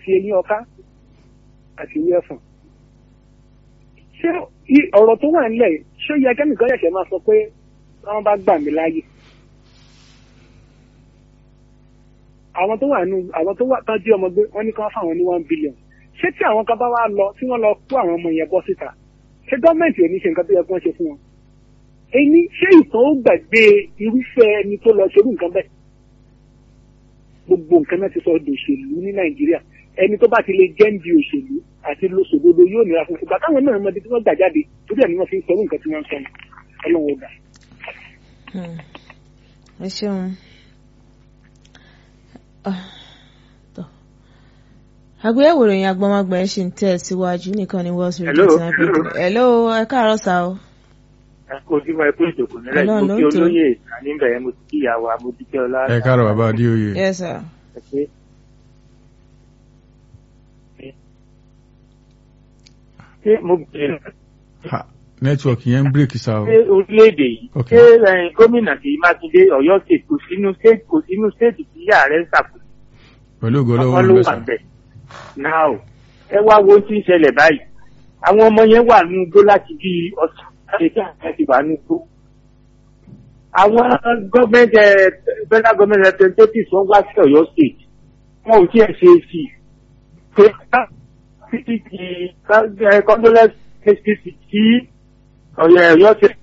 àti eyín ọká àti eyín ẹ̀fọ̀n. ṣé ọ̀rọ̀ tó wà nílẹ̀ ṣó yẹ kẹ́nìkan ṣẹ̀ṣẹ̀ máa sọ pé wọ́n bá gbà mí láàyè? àwọn tó wà tán jí ọmọ gbé wọ́n ní kí wọ́n fáwọn ní 1 billion. ṣé tí àwọn kan bá wá lọ tí wọ́n lọ kó àwọn ọmọ yẹn bọ́ síta, ṣé gọ́ọ̀mẹ̀ntì ò ní ṣe nǹkan tó yẹ kí wọ́n ṣe fún wọn? ẹni ṣé ìtàn ó gbàgbé irúfẹ́ ẹni tó lọ ṣerú nǹkan bẹ́ẹ̀? gbogbo nǹkan náà ti sọ dòṣèlú ní Nàìjíríà. ẹni tó bá ti lè jẹ́ ń di òṣèlú àti lóṣòdodo yóò nira fún ìgbà táwọn náà mọbi tí wọ́n gbà jáde tó dẹ̀ ni wọ́n fi ń sọrú nǹkan tí wọ́n ń sọ ọlọ́wọ́ gbà. ẹ ṣeun. àgbéyẹ̀wò ìròyìn agbọ́nmágbọ́n ẹ̀ ṣì ń tẹ̀ síwájú nìkan ní Wall Street. Hello, ẹ káàárọ̀ sá o. ẹ kò tí mo ẹ kó ìjòkó nílẹ̀ mo kí olóyè níbẹ̀ yẹn mo ti kí ìyàwó amójútó ọlá. ẹ káàárọ̀ bàbá Adéoyè. Yes sir. ṣé mo bẹ̀rẹ̀ nẹ́tíwọ̀kì yẹn ń bírèkì sá o. ṣé orílẹ̀-èdè yìí ṣé gómìnà tí Mákindé Ọ̀yọ́ state kò sínú state tí ààrẹ ń ṣàkóso. pẹ̀lú ògo Ọlọ́run ló wà bẹ̀. now ẹ wá wo tí ń ṣẹlẹ̀ báyìí àwọn ọmọ yẹn wà ní igbó láti bí ọ̀sán láti tí àwọn ti wà ní igbó. àwọn gọ́ọ̀mẹ̀ntì federal government representatives wọ́n wá sí Ọ̀yọ́ state wọn ò tiẹ̀ ṣe é sí i títí di condolence HPC tí Ọ̀yọ́ ṣe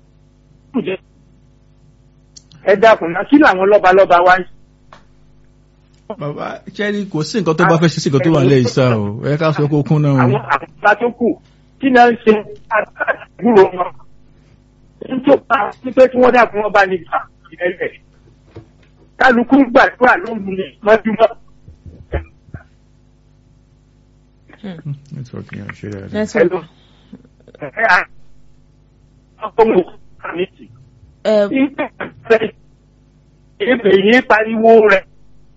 ẹ dákun náà kí làwọn lọ́balọ́ba wá ń ṣe. bàbá ṣẹ́ni kò sí nǹkan tó bá fẹ́ ṣe sí nǹkan tó wà lẹ́yìn sá o ẹ ká sọ kó kún náà. àwọn àgbà tó kù kí náà ń ṣe àgbúrò wọn nítorí bá ní pé tí wọ́n dà fún wọn bá ní ìrẹ́lẹ̀ kálukú gbàdúrà ló ń múlẹ̀ mọ́júmọ́. network yẹn ṣe rẹ̀. Ebe yìí pariwo rẹ̀.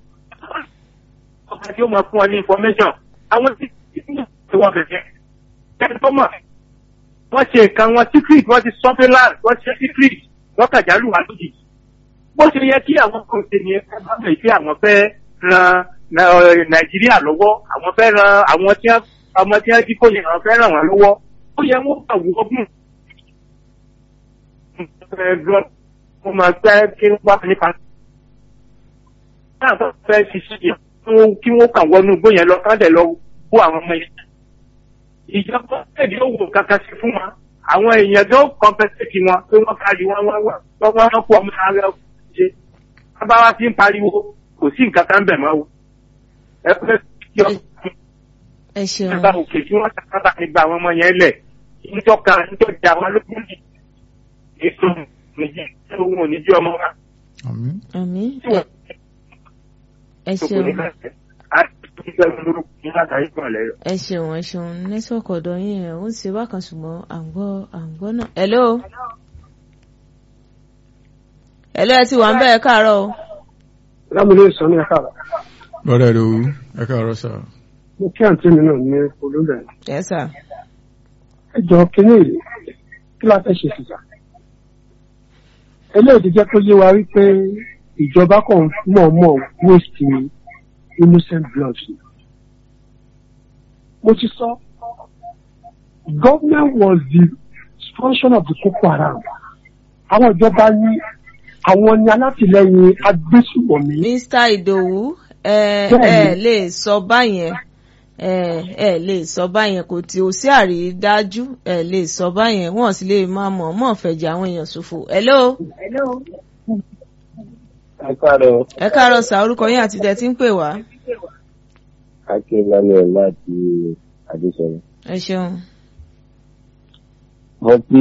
Ọba tí ó máa fún ọ ní information. Àwọn tí wọ́n bẹ̀rẹ̀. Kẹ́kọ̀ọ́ wọ́n ṣe nǹkan wọn secret, wọ́n ti surveillance, wọ́n ṣe secret, wọ́n kàjálù wà lójijì. Bó ṣe yẹ kí àwọn kan ṣe ni ẹ̀ka bá bẹ̀rẹ̀ pé àwọn fẹ́ ran Nàìjíríà lọ́wọ́, àwọn fẹ́ ran àwọn tí ọmọ tí wọ́n jí kó yẹ àwọn fẹ́ ràn wọ́n lọ́wọ́. Ó yẹ wọ́n gbà wọ́n gùn. Wọ́n máa gbẹ́ kí wọ́n wá nípa. Náà tó fẹ́ ṣiṣẹ́ yẹn kí wọ́n kàn wọnú igbó yẹn lọ káńdẹ̀ lọ kó àwọn ọmọ yẹn. Ìjọba ẹ̀dí ó wò kankan sí fún wọn. Àwọn èèyàn tó compensate wọn pé wọ́n kárí wọn kó ọmọ ara ṣe. Wọ́n bá wá sí ń pariwo kò sí nǹkan kan bẹ̀ mọ́ o. Ẹ pẹ́ kí ọmọ ìjọba òkè tí wọ́n sábà ní gba àwọn ọmọ yẹn lẹ̀. Ìjọba ìjọba àwọn ológun ní èso nìyí tí òun ò ní jí ọmọ wa. Àmín. Ẹ ṣeun. Ẹ ṣeun nẹ́tíwọ̀kì ọ̀dọ̀ yín ẹ̀ ó ń ṣe bákan ṣùgbọ́n à ń gbọ́ náà. Hello ẹ ti wà ń bẹ́ẹ̀ káàárọ̀ o. lámúlé sọ ní ẹ̀ka rẹ̀. bọ́dà ló wú ẹ káàárọ̀ sà. mo kí àǹtí mi náà ní olóńgbẹ̀. Yes sir. ẹ jọ kínní yìí kí la fẹ́ ṣe sísà. eléyìí jẹ́ kó yé wa wípé ìjọba kan mọ̀ọ́mọ̀ waste innocent blood. mo ti sọ government was the sponsor of the Boko Haram. àwọn ìjọba ní àwọn ní alátìlẹ́yìn agbésùmọ̀mí. Mr. Ìdòwú ẹ lè sọ báyẹn lè sọ báyẹn kò tí ó sí àrídájú lè sọ báyẹn wọn sì lè máa mọ̀ fẹ̀jẹ̀ àwọn èèyàn ṣòfò. Hello. ẹ káàárọ̀ sà orúkọ yín àti tẹ́ tí ń pè wá. Akínlálẹ̀ láti Adéṣẹ́yìn. Ẹ ṣeun. Mo kí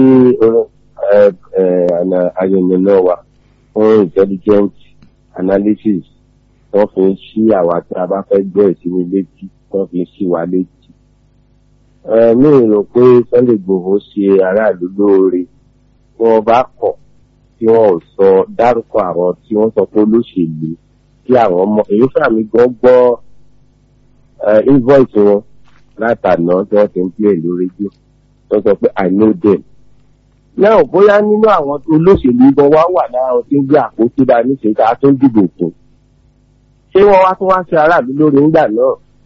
ayẹyẹ náà wà fún intelligent analysis tó fi ń ṣí àwa tí a bá fẹ́ gbọ́ ìsinmi létí tó fi ń ṣí wa létí. Mi rò pé Sunday Igboho ṣe aráàlú lóore tí wọ́n bá kọ̀ tí wọ́n ò sọ dárúkọ àwọn tí wọ́n sọ pé olóṣèlú kí àwọn ọmọ èyí fàmì gan gbọ́ invoice wọn látàná tí wọ́n ti ń play lórí rédíò tó sọ pé I know them. Náà bóyá nínú àwọn olóṣèlú gan wá wà lára wọn tí ń gbé àpótí dá níṣẹ́ ká tó ń dìbò fún. Ṣé wọ́n wá tún wá ṣe aráàlú lórí ńgbà náà?